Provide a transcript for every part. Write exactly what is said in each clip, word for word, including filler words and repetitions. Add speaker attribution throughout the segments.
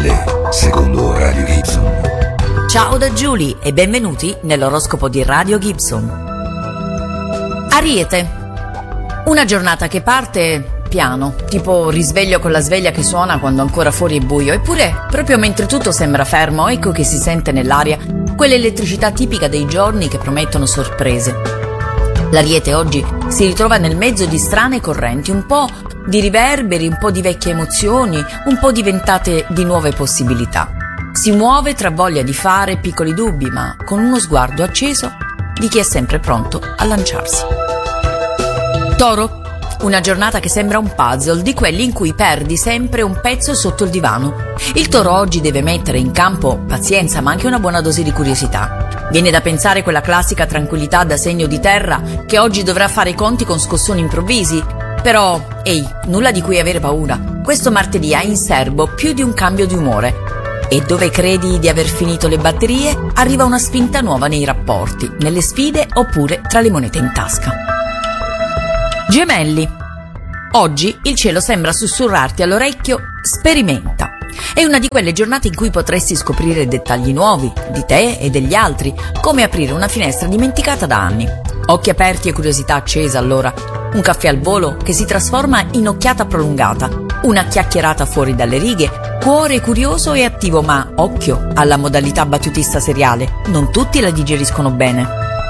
Speaker 1: stelle secondo Radio Gibson.
Speaker 2: Ciao da Giulia e benvenuti nell'oroscopo di Radio Gibson. Ariete. Una giornata che parte piano, tipo risveglio con la sveglia che suona quando ancora fuori è buio, eppure proprio mentre tutto sembra fermo, ecco che si sente nell'aria quell'elettricità tipica dei giorni che promettono sorprese. L'Ariete oggi si ritrova nel mezzo di strane correnti, un po' di riverberi, un po' di vecchie emozioni, un po' diventate di nuove possibilità. Si muove tra voglia di fare e piccoli dubbi, ma con uno sguardo acceso di chi è sempre pronto a lanciarsi. Toro. Una giornata che sembra un puzzle, di quelli in cui perdi sempre un pezzo sotto il divano. Il Toro oggi deve mettere in campo pazienza, ma anche una buona dose di curiosità. Viene da pensare quella classica tranquillità da segno di terra che oggi dovrà fare i conti con scossoni improvvisi. Però, ehi, nulla di cui avere paura. Questo martedì ha in serbo più di un cambio di umore. E dove credi di aver finito le batterie, arriva una spinta nuova nei rapporti, nelle sfide oppure tra le monete in tasca. Gemelli. Oggi il cielo sembra sussurrarti all'orecchio: sperimenta. È una di quelle giornate in cui potresti scoprire dettagli nuovi di te e degli altri, come aprire una finestra dimenticata da anni. Occhi aperti e curiosità accesa allora. Un caffè al volo che si trasforma in occhiata prolungata, una chiacchierata fuori dalle righe, cuore curioso e attivo, ma occhio alla modalità battutista seriale, non tutti la digeriscono bene.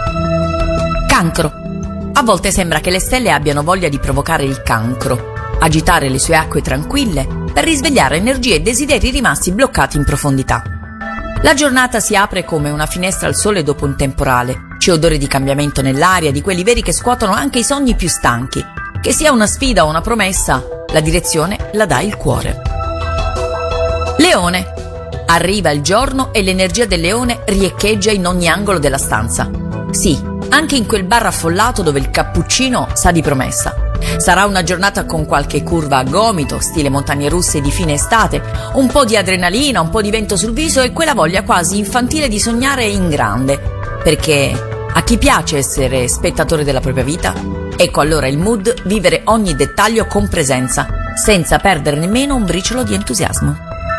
Speaker 2: Cancro. A volte sembra che le stelle abbiano voglia di provocare il cancro, agitare le sue acque tranquille per risvegliare energie e desideri rimasti bloccati in profondità. La giornata si apre come una finestra al sole dopo un temporale. C'è odore di cambiamento nell'aria, di quelli veri che scuotono anche i sogni più stanchi. Che sia una sfida o una promessa, la direzione la dà il cuore. Leone. Arriva il giorno e l'energia del leone riecheggia in ogni angolo della stanza. Sì, anche in quel bar affollato dove il cappuccino sa di promessa. Sarà una giornata con qualche curva a gomito, stile montagne russe di fine estate, un po' di adrenalina, un po' di vento sul viso e quella voglia quasi infantile di sognare in grande. Perché a chi piace essere spettatore della propria vita? Ecco allora il mood: vivere ogni dettaglio con presenza, senza perdere nemmeno un briciolo di entusiasmo.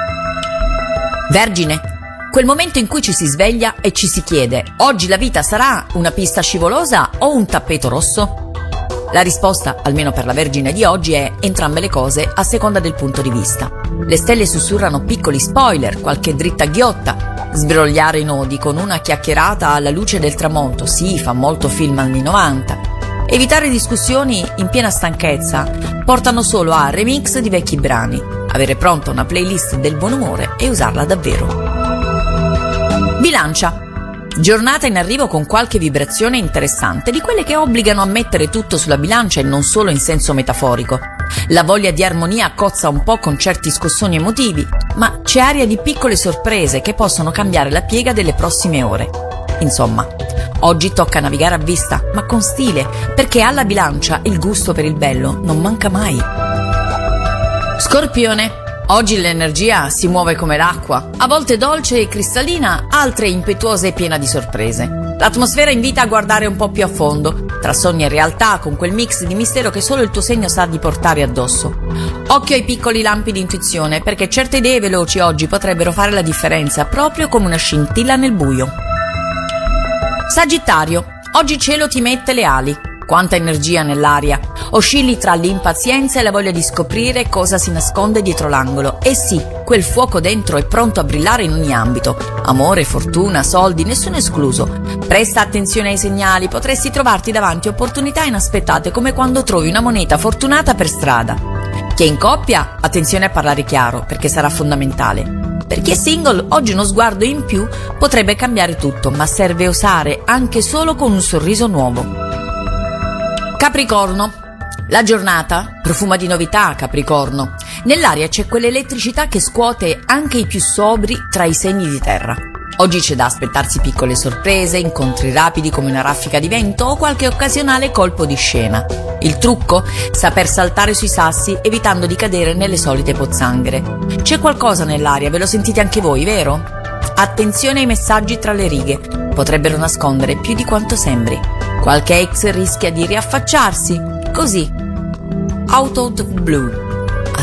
Speaker 2: Vergine. Quel momento in cui ci si sveglia e ci si chiede: oggi la vita sarà una pista scivolosa o un tappeto rosso? La risposta, almeno per la Vergine di oggi, è entrambe le cose a seconda del punto di vista. Le stelle sussurrano piccoli spoiler, qualche dritta ghiotta, sbrogliare i nodi con una chiacchierata alla luce del tramonto, sì, fa molto film anni novanta. Evitare discussioni in piena stanchezza portano solo a remix di vecchi brani, avere pronta una playlist del buon umore e usarla davvero. Bilancia. Giornata in arrivo con qualche vibrazione interessante, di quelle che obbligano a mettere tutto sulla bilancia e non solo in senso metaforico. La voglia di armonia cozza un po' con certi scossoni emotivi, ma c'è aria di piccole sorprese che possono cambiare la piega delle prossime ore. Insomma, oggi tocca navigare a vista, ma con stile, perché alla bilancia il gusto per il bello non manca mai. Scorpione. Oggi l'energia si muove come l'acqua, a volte dolce e cristallina, altre impetuosa e piena di sorprese. L'atmosfera invita a guardare un po' più a fondo, tra sogni e realtà, con quel mix di mistero che solo il tuo segno sa di portare addosso. Occhio ai piccoli lampi di intuizione, perché certe idee veloci oggi potrebbero fare la differenza, proprio come una scintilla nel buio. Sagittario. Oggi il cielo ti mette le ali. Quanta energia nell'aria. Oscilli tra l'impazienza e la voglia di scoprire cosa si nasconde dietro l'angolo. E sì, quel fuoco dentro è pronto a brillare in ogni ambito. Amore, fortuna, soldi, nessuno escluso. Presta attenzione ai segnali, potresti trovarti davanti opportunità inaspettate, come quando trovi una moneta fortunata per strada. Chi è in coppia, attenzione a parlare chiaro, perché sarà fondamentale. Per chi è single, oggi uno sguardo in più potrebbe cambiare tutto, ma serve osare anche solo con un sorriso nuovo. Capricorno. La giornata profuma di novità, Capricorno. Nell'aria c'è quell'elettricità che scuote anche i più sobri tra i segni di terra. Oggi c'è da aspettarsi piccole sorprese, incontri rapidi come una raffica di vento o qualche occasionale colpo di scena. Il trucco? Saper saltare sui sassi evitando di cadere nelle solite pozzanghere. C'è qualcosa nell'aria, ve lo sentite anche voi, vero? Attenzione ai messaggi tra le righe, potrebbero nascondere più di quanto sembri. Qualche ex rischia di riaffacciarsi, così, out of the blue.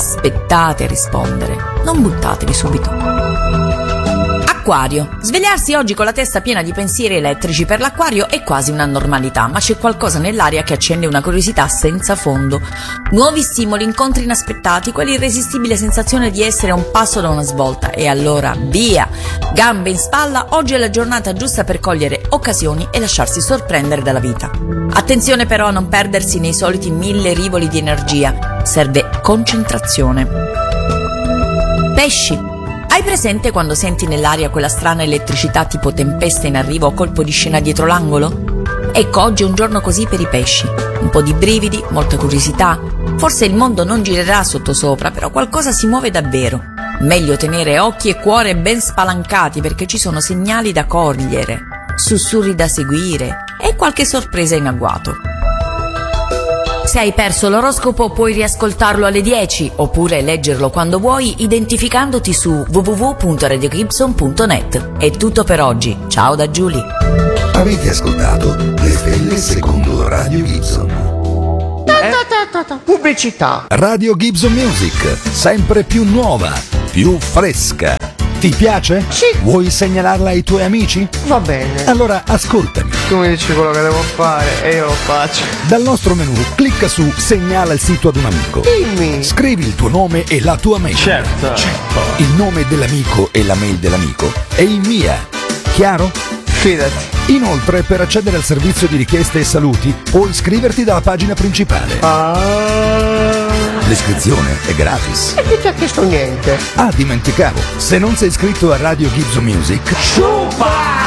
Speaker 2: aspettate a rispondere, non buttatevi subito. Acquario. Svegliarsi oggi con la testa piena di pensieri elettrici per l'Acquario è quasi una normalità, ma c'è qualcosa nell'aria che accende una curiosità senza fondo. Nuovi stimoli, incontri inaspettati, quell'irresistibile sensazione di essere a un passo da una svolta. E allora, via! Gambe in spalla, oggi è la giornata giusta per cogliere occasioni e lasciarsi sorprendere dalla vita. Attenzione però a non perdersi nei soliti mille rivoli di energia. Serve concentrazione. Pesci. Hai presente quando senti nell'aria quella strana elettricità tipo tempesta in arrivo o colpo di scena dietro l'angolo? Ecco, oggi è un giorno così per i pesci. Un po' di brividi, molta curiosità. Forse il mondo non girerà sottosopra, però qualcosa si muove davvero. Meglio tenere occhi e cuore ben spalancati perché ci sono segnali da cogliere, sussurri da seguire e qualche sorpresa in agguato. Se hai perso l'oroscopo puoi riascoltarlo alle dieci oppure leggerlo quando vuoi identificandoti su w w w punto radio gibson punto net. È tutto per oggi, ciao da Giulia.
Speaker 1: Avete ascoltato Le Stelle secondo Radio Gibson.
Speaker 3: Eh? Pubblicità.
Speaker 1: Radio Gibson Music, sempre più nuova, più fresca. Ti piace?
Speaker 3: Sì.
Speaker 1: Vuoi segnalarla ai tuoi amici?
Speaker 3: Va bene.
Speaker 1: Allora ascoltami.
Speaker 3: Tu mi dici quello che devo fare e io lo faccio.
Speaker 1: Dal nostro menu clicca su Segnala il sito ad un amico.
Speaker 3: Dimmi.
Speaker 1: Scrivi il tuo nome e la tua mail.
Speaker 3: Certo.
Speaker 1: Certo. Il nome dell'amico e la mail dell'amico e il mia. Chiaro?
Speaker 3: Fidati.
Speaker 1: Inoltre, per accedere al servizio di richieste e saluti, puoi iscriverti dalla pagina principale.
Speaker 3: Ah.
Speaker 1: L'iscrizione è gratis.
Speaker 3: E chi ti ha chiesto niente?
Speaker 1: Ah, dimenticavo. Se non sei iscritto a Radio Gibson Music,
Speaker 3: Super!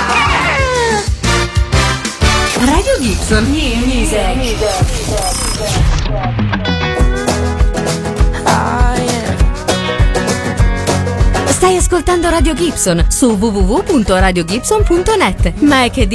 Speaker 2: Radio Gibson Music.
Speaker 4: Stai ascoltando Radio Gibson su w w w punto radio gibson punto net. Ma è che